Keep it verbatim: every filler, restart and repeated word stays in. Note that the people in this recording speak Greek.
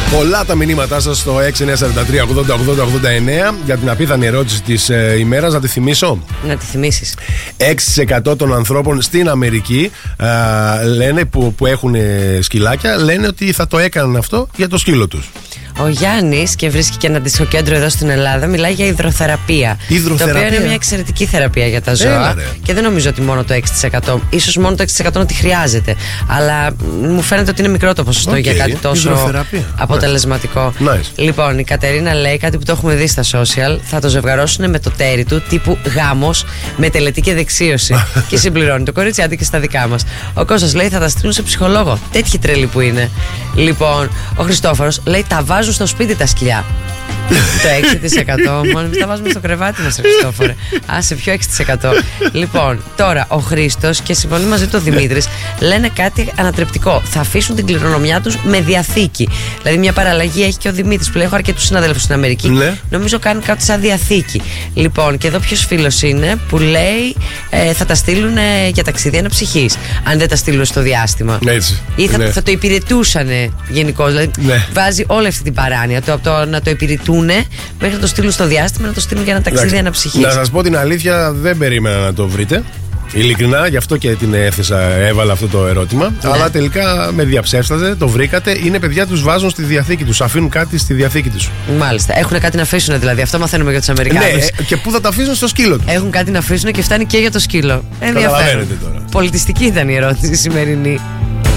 Πολλά τα μηνύματά σας στο έξι εννιά τέσσερα τρία ογδόντα ογδόντα ογδόντα εννέα για την απίθανη ερώτηση της ε, ημέρας. Να τη θυμίσω. Να τη θυμίσεις. έξι τοις εκατό των ανθρώπων στην Αμερική α, λένε που, που έχουν σκυλάκια, λένε ότι θα το έκαναν αυτό για το σκύλο τους. Ο Γιάννης, και βρίσκει και ένα αντίστοιχο κέντρο εδώ στην Ελλάδα, μιλάει για υδροθεραπεία. Υδροθεραπεία. Το οποίο είναι μια εξαιρετική θεραπεία για τα ζώα. Έλα, και δεν νομίζω ότι μόνο το έξι τοις εκατό. Ίσως μόνο το έξι τοις εκατό να τη χρειάζεται. Αλλά μου φαίνεται ότι είναι μικρό το ποσοστό okay. για κάτι τόσο αποτελεσματικό. Nice. Λοιπόν, η Κατερίνα λέει κάτι που το έχουμε δει στα social. Θα το ζευγαρώσουν με το τέρι του, τύπου γάμος, με τελετή και δεξίωση. Και συμπληρώνει το κορίτσι, άντε και στα δικά μας. Ο Κώστας λέει θα τα στείλουν σε ψυχολόγο. Τέτοιοι τρελοί που είναι. Λοιπόν, ο Χριστόφορος λέει τα βάζουν στο σπίτι τα σκυλιά. Το έξι τοις εκατό. Μόνο εμείς τα βάζουμε στο κρεβάτι μας, Χριστόφορε. Άσε, πιο έξι τοις εκατό. Λοιπόν, τώρα ο Χρήστος και συμφωνεί μαζί του ο Δημήτρης λένε κάτι ανατρεπτικό. Θα αφήσουν την κληρονομιά τους με διαθήκη. Δηλαδή, μια παραλλαγή έχει και ο Δημήτρης που λέει: έχω αρκετούς συναδέλφους στην Αμερική. Ναι. Νομίζω κάνει κάτι σαν διαθήκη. Λοιπόν, και εδώ ποιος φίλος είναι που λέει ε, θα τα στείλουν ε, για ταξίδια αναψυχής. Αν δεν τα στείλουν στο διάστημα. Έτσι. Ή θα, ναι. θα το υπηρετούσαν γενικώς. Δηλαδή, ναι. βάζει όλη αυτή την παράνοια. Το, το, να το υπηρετούν μέχρι να το στείλουν στο διάστημα, να το στείλουν για ένα ταξίδι αναψυχής. Να σας πω την αλήθεια, δεν περίμενα να το βρείτε. Ειλικρινά, γι' αυτό και την έθεσα, έβαλα αυτό το ερώτημα. Ναι. Αλλά τελικά με διαψεύσατε, το βρήκατε. Είναι παιδιά, τους βάζουν στη διαθήκη τους. Αφήνουν κάτι στη διαθήκη τους. Μάλιστα. Έχουν κάτι να αφήσουν δηλαδή. Αυτό μαθαίνουμε για τους Αμερικάνους. Ναι, και πού θα τα αφήσουν στο σκύλο τους. Έχουν κάτι να αφήσουν και φτάνει και για το σκύλο. Ενδιαφέρον. Τώρα. Πολιτιστική ήταν η ερώτηση η σημερινή.